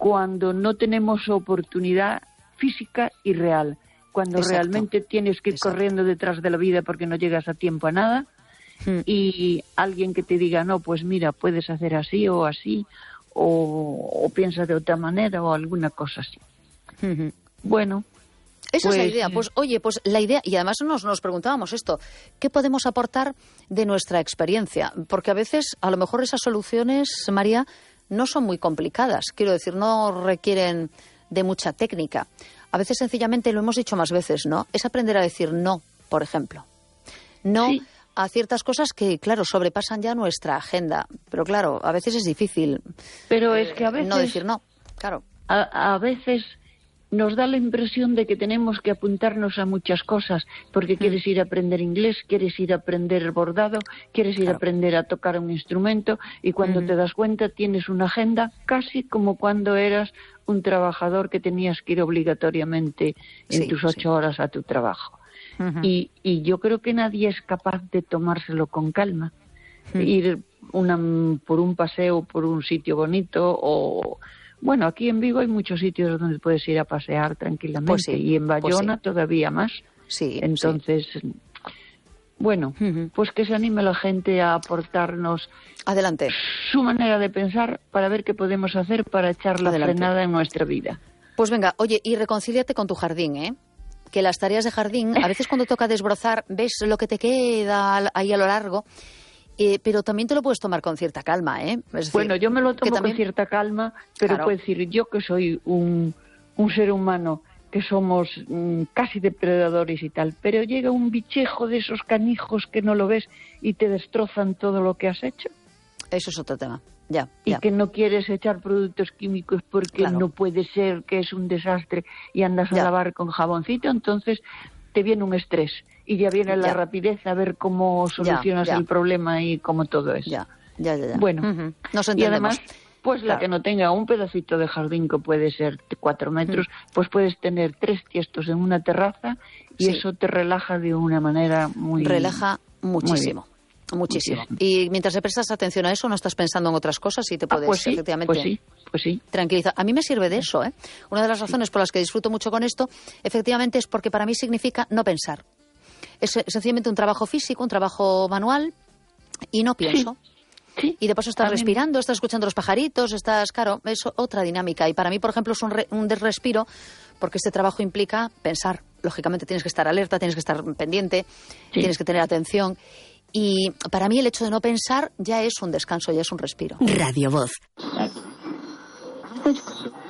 cuando no tenemos oportunidad física y real, cuando realmente tienes que ir corriendo detrás de la vida porque no llegas a tiempo a nada, y alguien que te diga, no, pues mira, puedes hacer así, o piensa de otra manera, o alguna cosa así. Bueno, esa es la idea. Pues oye, pues la idea, y además nos preguntábamos esto, ¿qué podemos aportar de nuestra experiencia? Porque a veces, a lo mejor esas soluciones, María, no son muy complicadas. Quiero decir, no requieren de mucha técnica. A veces, sencillamente, lo hemos dicho más veces, ¿no? Es aprender a decir no, por ejemplo. No a ciertas cosas que, claro, sobrepasan ya nuestra agenda. Pero claro, a veces es difícil. Pero es que a veces... no decir no, claro. A veces nos da la impresión de que tenemos que apuntarnos a muchas cosas, porque quieres ir a aprender inglés, quieres ir a aprender bordado, quieres ir a aprender a tocar un instrumento, y cuando te das cuenta tienes una agenda casi como cuando eras un trabajador que tenías que ir obligatoriamente en tus 8 horas a tu trabajo. Y yo creo que nadie es capaz de tomárselo con calma. Ir por un paseo, por un sitio bonito, o... Bueno, aquí en Vigo hay muchos sitios donde puedes ir a pasear tranquilamente, y en Bayona todavía más. Entonces, bueno, pues que se anime la gente a aportarnos su manera de pensar para ver qué podemos hacer para echar la frenada en nuestra vida. Pues venga, oye, y reconcíliate con tu jardín, ¿eh? Que las tareas de jardín, a veces cuando toca desbrozar, ves lo que te queda ahí a lo largo, pero también te lo puedes tomar con cierta calma, ¿eh? Es decir, bueno, yo me lo tomo con cierta calma, pero puedo decir, yo que soy un ser humano, que somos casi depredadores y tal, pero llega un bichejo de esos canijos que no lo ves y te destrozan todo lo que has hecho. Eso es otro tema. Ya. Y que no quieres echar productos químicos porque no puede ser, que es un desastre, y andas a lavar con jaboncito, entonces te viene un estrés y ya viene la rapidez a ver cómo solucionas el problema y cómo todo es. Bueno, nos entendemos. Y además, pues la que no tenga un pedacito de jardín que puede ser 4 metros, pues puedes tener 3 tiestos en una terraza y eso te relaja de una manera muy... Relaja muchísimo. Muchísimo. Y mientras le prestas atención a eso, no estás pensando en otras cosas y te puedes efectivamente tranquilizar. A mí me sirve de eso, ¿eh? Una de las razones por las que disfruto mucho con esto, efectivamente, es porque para mí significa no pensar. Es sencillamente un trabajo físico, un trabajo manual, y no pienso. Y de paso estás respirando, estás escuchando los pajaritos, claro, es otra dinámica. Y para mí, por ejemplo, es un respiro, porque este trabajo implica pensar. Lógicamente tienes que estar alerta, tienes que estar pendiente, tienes que tener atención. Y para mí el hecho de no pensar ya es un descanso, ya es un respiro. Radio Voz.